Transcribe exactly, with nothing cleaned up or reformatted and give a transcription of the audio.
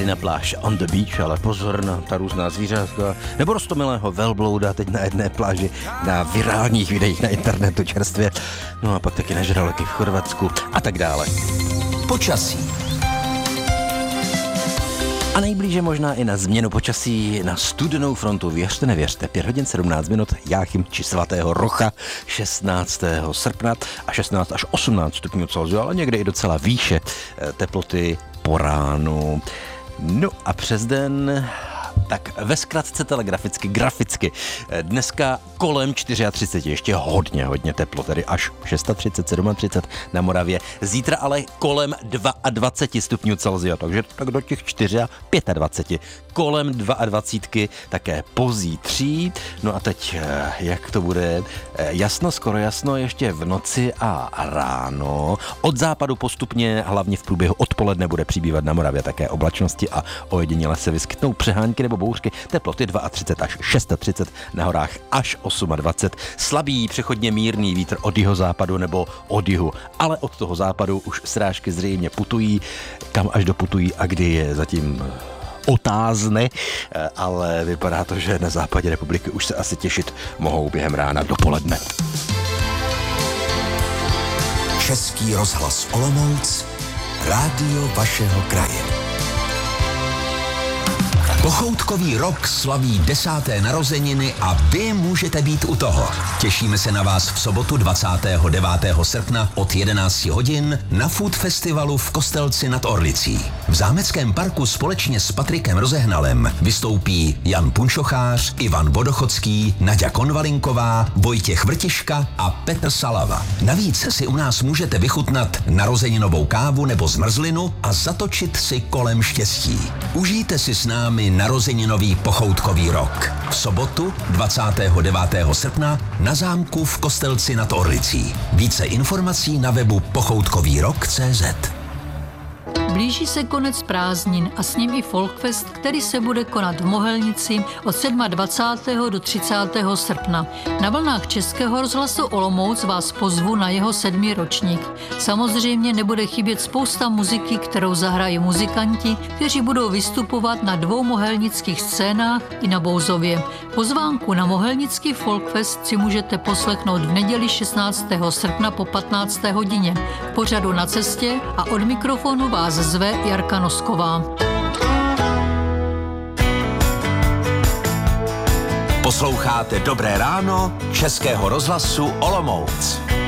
na pláž on the beach, ale pozor na ta různá zvířátka, nebo roztomilého velblouda teď na jedné pláži na virálních videích na internetu čerstvě, no a pak taky na žraloky v Chorvatsku a tak dále. Počasí. A nejblíže možná i na změnu počasí na studenou frontu. Věřte, nevěřte. pět hodin sedmnáct minut, Jáchym či svatého Rocha, šestnáctého srpna a šestnáct až osmnáct stupňů Celsia, ale někde i docela výše teploty po ránu. No a přes den... Tak ve zkratce telegraficky, graficky. Dneska kolem třicet čtyři, ještě hodně, hodně teplo, tedy až třicet šest, třicet sedm na Moravě. Zítra ale kolem dvacet dva stupňů Celsia, takže tak do těch dvacet pět. Kolem dvacet dva, také pozítří. No a teď, jak to bude? Jasno, skoro jasno, ještě v noci a ráno. Od západu postupně, hlavně v průběhu odpoledne, bude přibývat na Moravě také oblačnosti a ojediněle se vyskytnou přehánky nebo bouřky, teploty třicet dva až třicet šest, na horách až dvacet osm. Slabý, přechodně mírný vítr od jihozápadu nebo od jihu, ale od toho západu už srážky zřejmě putují, kam až doputují a kdy je zatím otázne, ale vypadá to, že na západě republiky už se asi těšit mohou během rána dopoledne. Český rozhlas Olomouc, rádio vašeho kraje. Pochoutkový rok slaví desáté narozeniny a vy můžete být u toho. Těšíme se na vás v sobotu dvacátého devátého srpna od jedenácti hodin na Food Festivalu v Kostelci nad Orlicí. V Zámeckém parku společně s Patrikem Rozehnalem vystoupí Jan Punčochář, Ivan Vodochodský, Naďa Konvalinková, Vojtěch Vrtiška a Petr Salava. Navíc si u nás můžete vychutnat narozeninovou kávu nebo zmrzlinu a zatočit si kolem štěstí. Užijte si s námi narozeninový pochoutkový rok. V sobotu dvacátého devátého srpna na zámku v Kostelci nad Orlicí. Více informací na webu pochoutkový rok tečka cé zet. Blíží se konec prázdnin a s ním i Folkfest, který se bude konat v Mohelnici od dvacátého sedmého do třicátého srpna. Na vlnách Českého rozhlasu Olomouc vás pozvu na jeho sedmý ročník. Samozřejmě nebude chybět spousta muziky, kterou zahrají muzikanti, kteří budou vystupovat na dvou mohelnických scénách i na Bouzově. Pozvánku na Mohelnický Folkfest si můžete poslechnout v neděli šestnáctého srpna po patnácté hodině. V pořadu Na cestě a od mikrofonu vás zve Jarka Nosková. Posloucháte Dobré ráno Českého rozhlasu Olomouc.